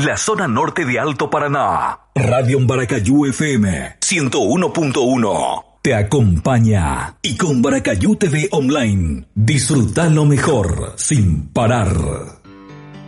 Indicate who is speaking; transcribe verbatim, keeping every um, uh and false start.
Speaker 1: la zona norte de Alto Paraná. Radio Baracayú F M ciento uno punto uno te acompaña. Y con Baracayú T V Online, disfruta lo mejor sin parar.